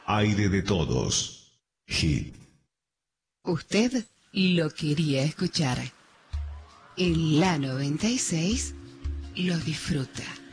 Aire de todos. Hit. Usted lo quería escuchar. En la 96 lo disfruta.